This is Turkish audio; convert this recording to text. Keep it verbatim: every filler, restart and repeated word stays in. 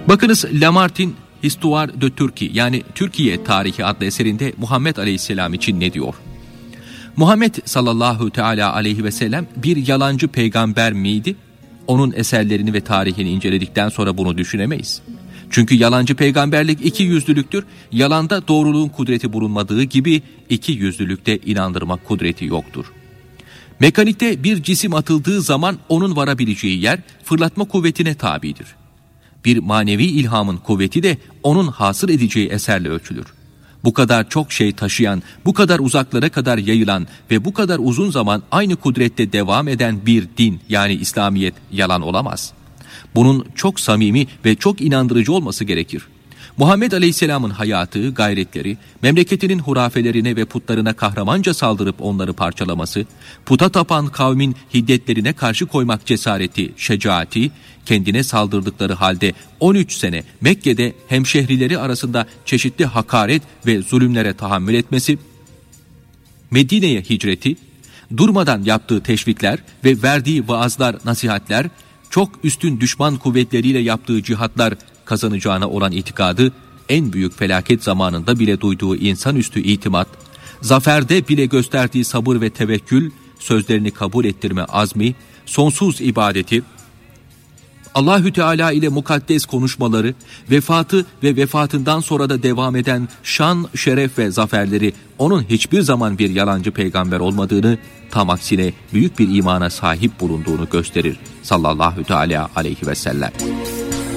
Bakınız Lamartine Histoire de Turquie yani Türkiye Tarihi adlı eserinde Muhammed Aleyhisselam için ne diyor? Muhammed sallallahu teala aleyhi ve sellem bir yalancı peygamber miydi? Onun eserlerini ve tarihini inceledikten sonra bunu düşünemeyiz. Çünkü yalancı peygamberlik iki yüzlülüktür. Yalanda doğruluğun kudreti bulunmadığı gibi iki yüzlülükte inandırmak kudreti yoktur. Mekanikte bir cisim atıldığı zaman onun varabileceği yer fırlatma kuvvetine tabidir. Bir manevi ilhamın kuvveti de onun hasıl edeceği eserle ölçülür. Bu kadar çok şey taşıyan, bu kadar uzaklara kadar yayılan ve bu kadar uzun zaman aynı kudrette devam eden bir din yani İslamiyet yalan olamaz. Bunun çok samimi ve çok inandırıcı olması gerekir. Muhammed Aleyhisselam'ın hayatı, gayretleri, memleketinin hurafelerine ve putlarına kahramanca saldırıp onları parçalaması, puta tapan kavmin hiddetlerine karşı koymak cesareti, şecaati, kendine saldırdıkları halde on üç sene Mekke'de hemşehrileri arasında çeşitli hakaret ve zulümlere tahammül etmesi, Medine'ye hicreti, durmadan yaptığı teşvikler ve verdiği vaazlar, nasihatler, çok üstün düşman kuvvetleriyle yaptığı cihatlar kazanacağına olan itikadı, en büyük felaket zamanında bile duyduğu insanüstü itimat, zaferde bile gösterdiği sabır ve tevekkül, sözlerini kabul ettirme azmi, sonsuz ibadeti, Allahü Teala ile mukaddes konuşmaları, vefatı ve vefatından sonra da devam eden şan, şeref ve zaferleri onun hiçbir zaman bir yalancı peygamber olmadığını, tam aksine büyük bir imana sahip bulunduğunu gösterir sallallahu teala aleyhi ve sellem.